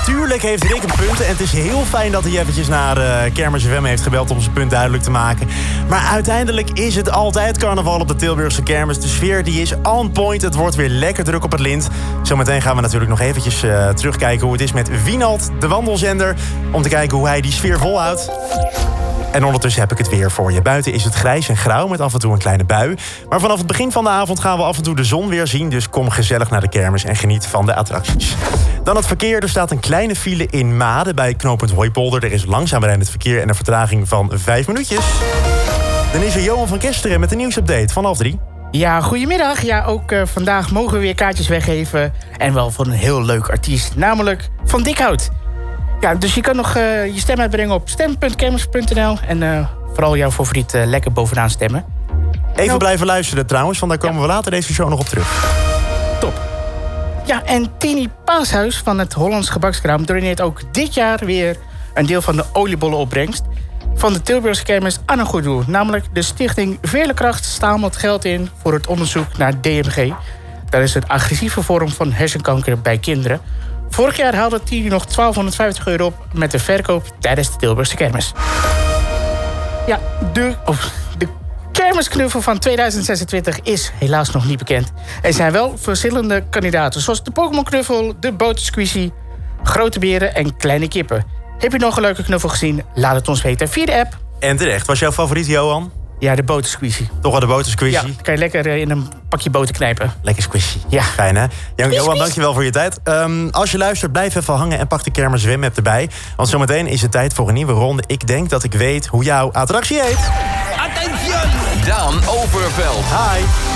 Tuurlijk heeft Rick een punt. En het is heel fijn dat hij eventjes naar Kermis FM heeft gebeld om zijn punt duidelijk te maken. Maar uiteindelijk is het altijd carnaval op de Tilburgse kermis. De sfeer die is on point. Het wordt weer lekker druk op het lint. Zometeen gaan we natuurlijk nog eventjes terugkijken hoe het is met Wienald, de wandelzender. Om te kijken hoe hij die sfeer volhoudt. En ondertussen heb ik het weer voor je. Buiten is het grijs en grauw met af en toe een kleine bui. Maar vanaf het begin van de avond gaan we af en toe de zon weer zien. Dus kom gezellig naar de kermis en geniet van de attracties. Dan het verkeer. Er staat een kleine file in Maden bij knooppunt Hooipolder. Er is langzaam rijdend verkeer en een vertraging van 5 minuutjes. Dan is er Johan van Kesteren met de nieuwsupdate van 2:30. Ja, goedemiddag. Ja, ook vandaag mogen we weer kaartjes weggeven. En wel van een heel leuk artiest, namelijk Van Dikhout. Ja, dus je kan nog je stem uitbrengen op stem.kermis.nl. En vooral jouw favoriet lekker bovenaan stemmen. Even blijven luisteren trouwens, want daar komen we later deze show nog op terug. Top. Ja, en Tini Paashuis van het Hollands Gebakskraam doneert ook dit jaar weer een deel van de oliebollenopbrengst van de Tilburgse kermis aan een goed doel. Namelijk de stichting Veerlekracht stamelt geld in voor het onderzoek naar DMG. Dat is een agressieve vorm van hersenkanker bij kinderen. Vorig jaar haalde Tini nog €1250 op met de verkoop tijdens de Tilburgse kermis. Ja, de kermisknuffel van 2026 is helaas nog niet bekend. Er zijn wel verschillende kandidaten, zoals de Pokémon-knuffel, de botersquishy, grote beren en kleine kippen. Heb je nog een leuke knuffel gezien? Laat het ons weten via de app. En terecht, was jouw favoriet, Johan? Ja, de botersquishy. Toch wel de botersquishy? Ja, kan je lekker in een pakje boter knijpen. Lekker squishy. Ja. Fijn, hè? Johan, dankjewel voor je tijd. Als je luistert, blijf even hangen en pak de Kermis zwem-app erbij. Want zometeen is het tijd voor een nieuwe ronde. Ik denk dat ik weet hoe jouw attractie heet. Attention! Daan Overveld. Hi.